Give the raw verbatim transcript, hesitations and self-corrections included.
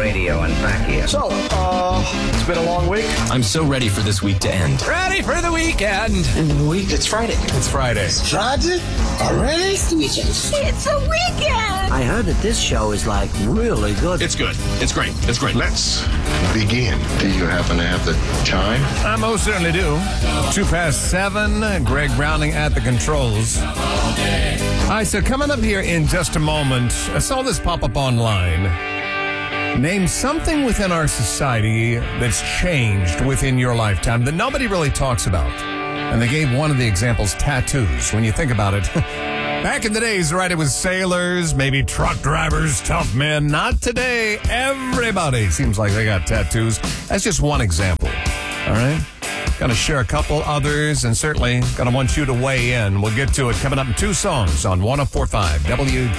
radio and back here. So, uh, it's been a long week. I'm so ready for this week to end. Ready for the weekend. End of the week. It's Friday. It's Friday. Friday? Already? It's a weekend. I heard that this show is like really good. It's good. It's great. It's great. Let's begin. Do you happen to have the time? I most certainly do. Two past seven. Greg Browning at the controls. All right, so coming up here in just a moment, I saw this pop up online. Name something within our society that's changed within your lifetime that nobody really talks about. And they gave one of the examples, tattoos. When you think about it, back in the days, right, it was sailors, maybe truck drivers, tough men. Not today. Everybody seems like they got tattoos. That's just one example. All right? Going to share a couple others, and certainly going to want you to weigh in. We'll get to it coming up in two songs on one oh four point five W